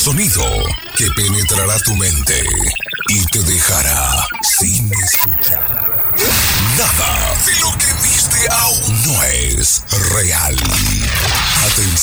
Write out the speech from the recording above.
sonido que penetrará tu mente y te dejará sin escuchar. Nada de lo que viste aún no es real. Atención.